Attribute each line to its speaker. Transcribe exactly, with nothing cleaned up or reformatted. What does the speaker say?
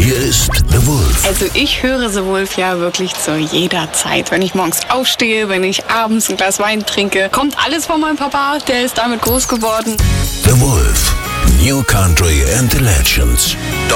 Speaker 1: Hier ist The Wolf.
Speaker 2: Also ich höre The Wolf ja wirklich zu jeder Zeit. Wenn ich morgens aufstehe, wenn ich abends ein Glas Wein trinke, kommt alles von meinem Papa, der ist damit groß geworden.
Speaker 1: The Wolf. New Country and the Legends.